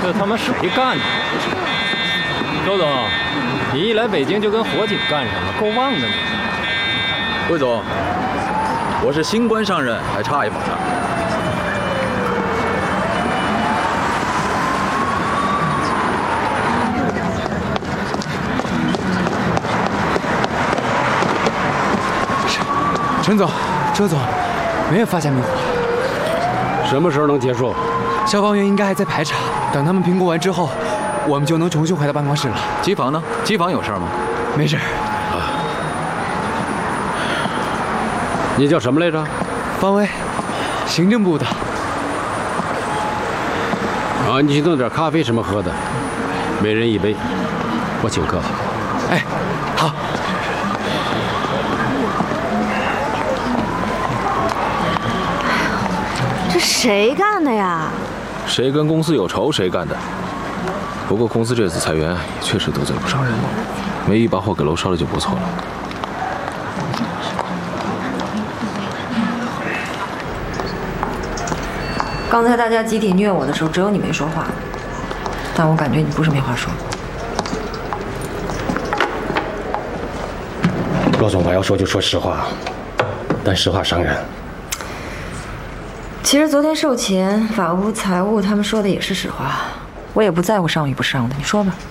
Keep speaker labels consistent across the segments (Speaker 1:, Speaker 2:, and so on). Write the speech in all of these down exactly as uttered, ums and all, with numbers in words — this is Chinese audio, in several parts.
Speaker 1: 这他妈谁干的？周总，你一来北京就跟火警干上了，够旺的你。
Speaker 2: 魏总，我是新官上任，还差一码呢。
Speaker 3: 陈总，周总，没有发现明火。
Speaker 4: 什么时候能结束？
Speaker 3: 消防员应该还在排查，等他们评估完之后，我们就能重新回到办公室了。
Speaker 2: 机房呢？机房有事吗？
Speaker 3: 没事。
Speaker 4: 啊。你叫什么来着？
Speaker 3: 方威，行政部的。
Speaker 4: 啊，你去弄点咖啡什么喝的，每人一杯，我请客。
Speaker 3: 哎，好。
Speaker 5: 这谁干的呀？
Speaker 2: 谁跟公司有仇谁干的。不过公司这次裁员也确实得罪不少人，没一把火给楼烧了就不错了。
Speaker 5: 刚才大家集体虐我的时候，只有你没说话，但我感觉你不是没话说。
Speaker 6: 罗总，我要说就说实话，但实话伤人。
Speaker 5: 其实昨天售前、法务、财务他们说的也是实话，我也不在乎上与不上的，你说吧。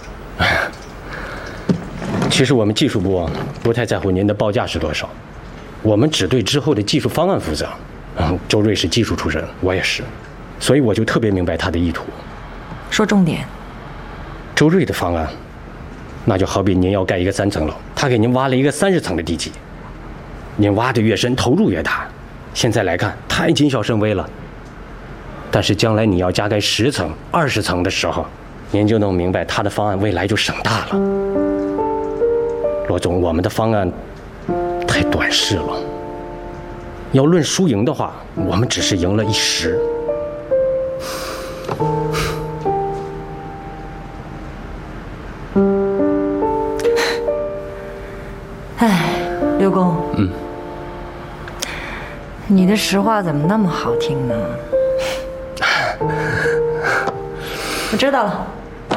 Speaker 6: 其实我们技术部不太在乎您的报价是多少，我们只对之后的技术方案负责。嗯，周瑞是技术出身，我也是，所以我就特别明白他的意图。
Speaker 5: 说重点。
Speaker 6: 周瑞的方案，那就好比您要盖一个三层楼，他给您挖了一个三十层的地基，您挖得越深，投入越大。现在来看，太谨小慎微了。但是将来你要加盖十层、二十层的时候，您就能明白他的方案未来就省大了。罗总，我们的方案太短视了。要论输赢的话，我们只是赢了一时。
Speaker 5: 哎，刘工。
Speaker 6: 嗯。
Speaker 5: 你的实话怎么那么好听呢？我知道了。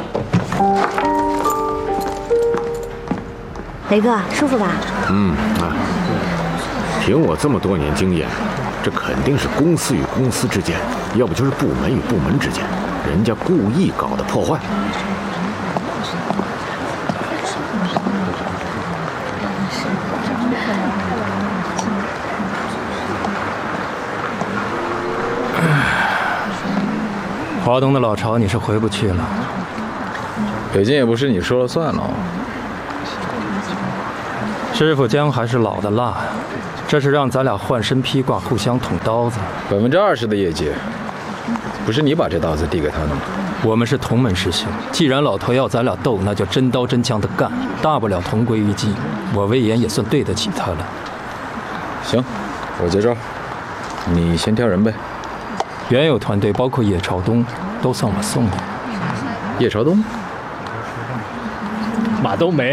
Speaker 7: 雷哥，舒服吧？
Speaker 8: 嗯啊，凭我这么多年经验，这肯定是公司与公司之间，要不就是部门与部门之间，人家故意搞的破坏。
Speaker 1: 华东的老巢你是回不去了，
Speaker 2: 北京也不是你说了算了。
Speaker 1: 师傅姜还是老的辣，这是让咱俩换身披挂，互相捅刀子。
Speaker 2: 百分之二十的业绩，不是你把这刀子递给他的吗？
Speaker 1: 我们是同门师兄，既然老头要咱俩斗，那就真刀真枪的干，大不了同归于尽。我魏延也算对得起他了。
Speaker 2: 行，我接招，你先挑人呗。
Speaker 1: 原有团队包括叶朝东，都算我送的。
Speaker 2: 叶朝东，
Speaker 1: 马冬梅，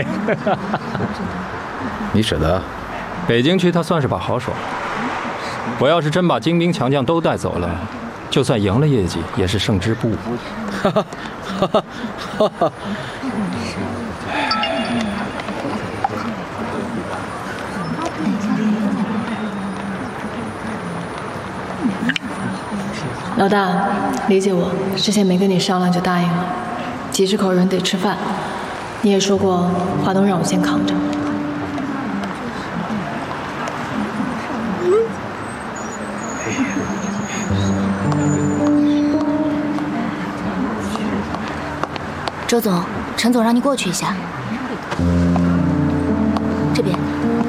Speaker 2: 你舍得？
Speaker 1: 北京区他算是把好手。我要是真把精兵强将都带走了，就算赢了业绩，也是胜之不武。
Speaker 2: 哈哈哈哈哈哈！
Speaker 9: 老大，理解我，之前没跟你商量就答应了。几十口人得吃饭，你也说过华东让我先扛着。
Speaker 7: 周总，陈总让你过去一下。这边。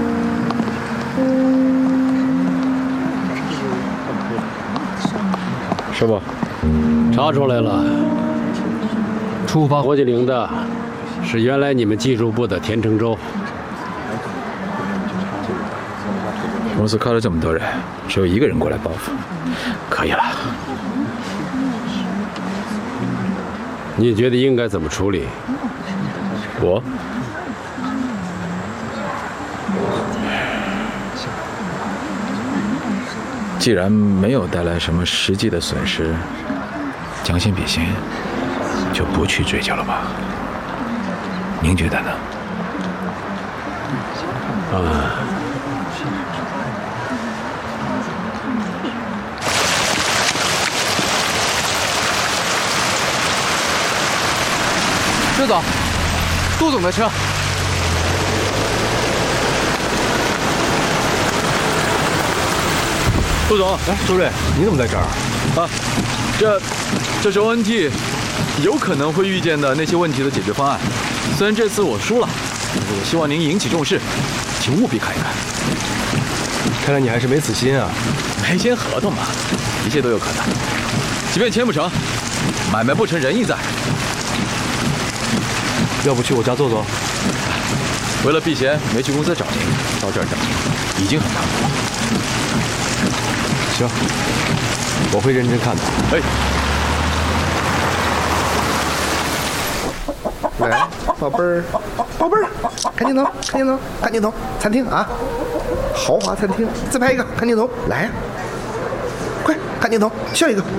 Speaker 4: 师傅，查出来了，触发火警铃的是原来你们技术部的田承洲。
Speaker 2: 公司开了这么多人，只有一个人过来报复，可以了。
Speaker 4: 你觉得应该怎么处理？
Speaker 2: 我既然没有带来什么实际的损失，将心比心，
Speaker 10: 就不去追究了吧？您觉得呢？
Speaker 4: 啊。
Speaker 3: 周总，杜总的车。
Speaker 11: 杜总，哎，周瑞，你怎么在这儿？
Speaker 12: 啊，这，这是 O N T 有可能会遇见的那些问题的解决方案。虽然这次我输了，但是我希望您引起重视，请务必看一看。
Speaker 11: 看来你还是没死心啊！
Speaker 12: 没签合同嘛，一切都有可能。即便签不成，买卖不成仁义在。
Speaker 11: 要不去我家坐坐？
Speaker 12: 为了避嫌，没去公司找您，到这儿找您，已经很唐突了。
Speaker 11: 行，我会认真看的。
Speaker 12: 哎，
Speaker 13: 来，宝贝儿，宝贝儿，看镜头，看镜头，看镜头，餐厅啊，豪华餐厅，自拍一个，看镜头，来呀，快看镜头，笑一个。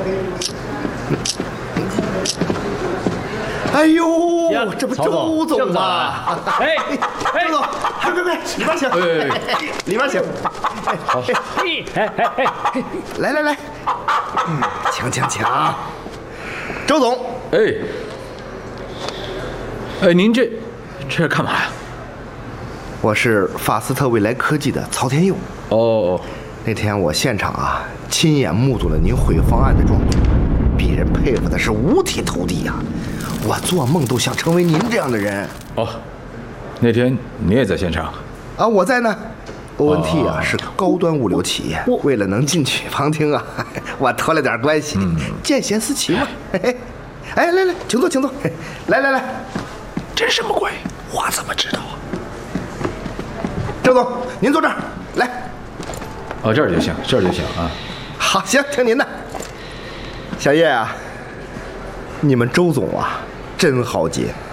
Speaker 13: 哎呦，这不周总吗？哎，周总，快快快，里边请，里边请。好，哎哎哎，来来来，嗯，请请请。周总，
Speaker 12: 哎，哎，您这这是干嘛呀？
Speaker 13: 我是法斯特未来科技的曹天佑。
Speaker 12: 哦，
Speaker 13: 那天我现场啊，亲眼目睹了您毁方案的壮举，鄙人佩服的是五体投地呀、啊。我做梦都想成为您这样的人。
Speaker 12: 哦，那天你也在现场？
Speaker 13: 啊，我在呢。O N T 啊、哦、是高端物流企业，为了能进取旁听啊，我托了点关系，嗯、见贤思齐嘛。嘿嘿，哎，来来，请坐，请坐。来来来，
Speaker 10: 这什么鬼？我怎么知道啊？
Speaker 13: 周总，您坐这儿来。
Speaker 12: 哦，这儿就行，这儿就行啊。
Speaker 13: 好，行，听您的。小叶啊，你们周总啊，真豪杰。